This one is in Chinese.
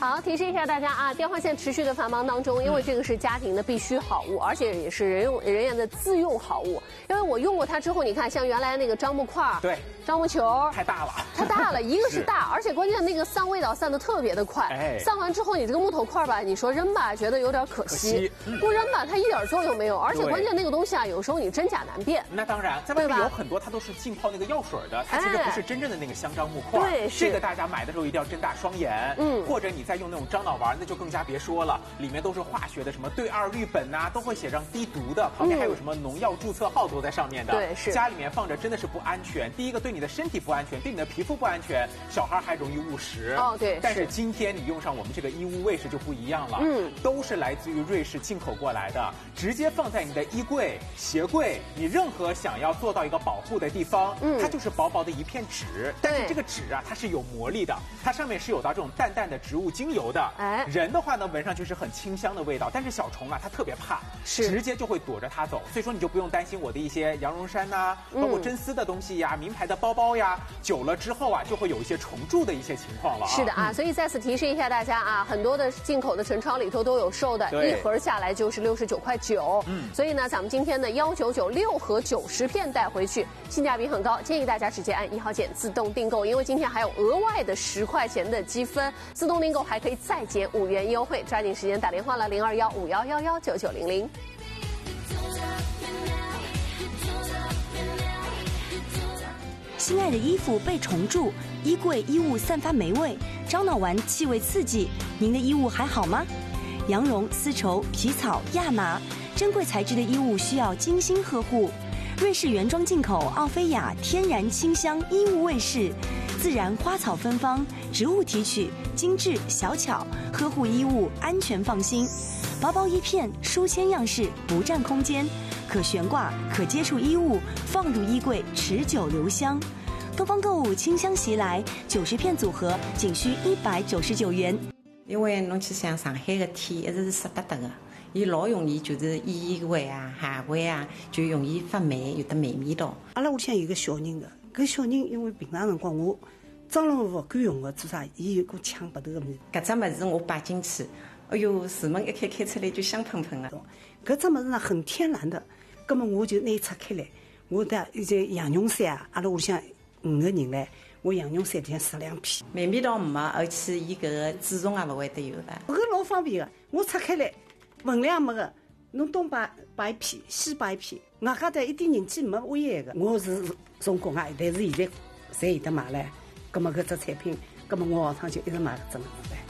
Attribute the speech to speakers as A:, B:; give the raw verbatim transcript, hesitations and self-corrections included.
A: 好，提示一下大家啊，电话线持续的繁忙当中，因为这个是家庭的必须好物，而且也是人用人员的自用好物。因为我用过它之后，你看，像原来那个樟木块，
B: 对，
A: 樟木球，
B: 太大了，
A: 太大了，一个是大，而且关键那个散味道散得特别的快。哎，散完之后，你这个木头块吧，你说扔吧，觉得有点可惜；可惜嗯、不扔吧，它一点作用没有。而且关键那个东西啊，有时候你真假难辨。
B: 那当然，在外面有很多它都是浸泡那个药水的，它其实不是真正的那个香樟木块。
A: 对，
B: 这个大家买的时候一定要睁大双眼。嗯，或者你再用那种樟脑丸，那就更加别说了，里面都是化学的，什么对二氯苯呐、啊，都会写上低毒的，旁边还有什么农药注册号都在上面的。
A: 对，是
B: 家里面放着真的是不安全。第一个对你的身体不安全，对你的皮肤不安全，小孩还容易误食。
A: 哦，对。
B: 但是今天你用上我们这个衣物卫士就不一样了，嗯，都是来自于瑞士进口过来的，直接放在你的衣柜、鞋柜，你任何想要做到一个保护的地方，嗯，它就是薄薄的一片纸，但是这个纸啊，它是有魔力的，它上面是有到这种淡淡的植物精油的。哎，人的话呢，闻上去是很清香的味道，但是小虫啊，它特别怕，是直接就会躲着它走，所以说你就不用担心我的一些羊绒衫呐、啊，包括真丝的东西呀、名牌的包包呀，久了之后啊，就会有一些虫蛀的一些情况了、啊。
A: 是的啊，嗯、所以再次提示一下大家啊，很多的进口的陈超里头都有售的，一盒下来就是六十九块九。嗯，所以呢，咱们今天的幺九九六盒九十片带回去，性价比很高，建议大家直接按一号键自动订购，因为今天还有额外的十块钱的积分，自动订购还可以再减五元优惠，抓紧时间打电话了，零二幺五幺幺幺九九零零。
C: 心爱的衣服被虫蛀，衣柜衣物散发霉味，樟脑丸气味刺激，您的衣物还好吗？羊绒、丝绸、皮草、亚麻，珍贵材质的衣物需要精心呵护。瑞士原装进口奥菲亚天然清香衣物卫士，自然花草芬芳，植物提取，精致小巧，呵护衣物安全放心。薄薄一片，书签样式，不占空间，可悬挂，可接触衣物，放入衣柜，持久留香。东方购物清香袭来，九十片组合仅需一百九十九元。
D: 因为侬去想上海的天一直是湿哒哒的，伊老容易就是衣柜啊、鞋柜啊，就容易发霉，有得霉味道。
E: 阿拉屋里向有个小人的，搿小人因为平常辰光我蟑螂勿敢用的，做啥？伊有个抢白头的物事。
D: 搿只物事我摆进去，哎哟，厨门一开开出来就香喷喷的。
E: 搿只物事呢很天然的，葛么我就拿伊拆开来，我的一件羊绒衫啊，阿拉屋里向五个人唻。我羊绒衫里向十两片，
D: 霉味道没，而且伊搿个蛀虫也勿会得有的。
E: 搿老方便的，我拆开来，分量没个，侬东摆摆一片，西摆一片，外加的一点人气没危害的。我是从国外，但是现在侪有得买唻。葛么搿只产品，葛么我下趟就一直买搿只物事唻。